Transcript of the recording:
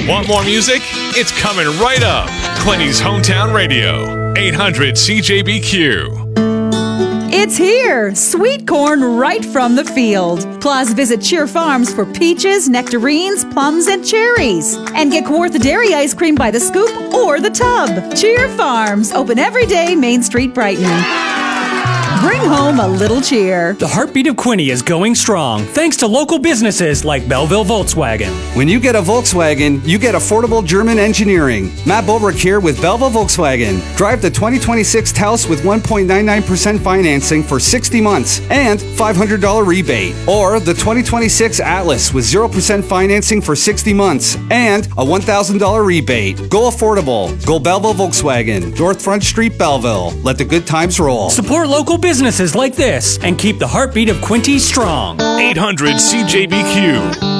Want more music? It's coming right up. Quinny's Hometown Radio, 800 CJBQ. It's here! Sweet corn right from the field. Plus, visit Cheer Farms for peaches, nectarines, plums, and cherries. And get Kawartha Dairy ice cream by the scoop or the tub. Cheer Farms, open every day, Main Street, Brighton. Bring home a little cheer. The heartbeat of Quinny is going strong, thanks to local businesses like Belleville Volkswagen. When you get a Volkswagen, you get affordable German engineering. Matt Bobrick here with Belleville Volkswagen. Drive the 2026 Taos with 1.99% financing for 60 months and $500 rebate. Or the 2026 Atlas with 0% financing for 60 months and a $1,000 rebate. Go affordable. Go Belleville Volkswagen. North Front Street, Belleville. Let the good times roll. Support local businesses like this and keep the heartbeat of Quincy strong. 800 CJBQ.